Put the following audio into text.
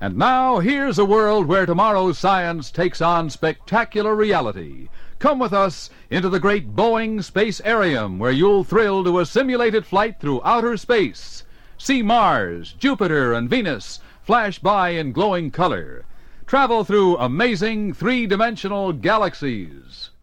And now, here's a world where tomorrow's science takes on spectacular reality. Come with us into the great Boeing Space-Arium, where you'll thrill to a simulated flight through outer space. See Mars, Jupiter, and Venus flash by in glowing color. Travel through amazing three-dimensional galaxies.